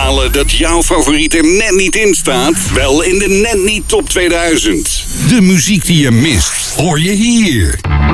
balen dat jouw favoriet er net niet in staat? Wel in de Net Niet Top 2000. De muziek die je mist, hoor je hier.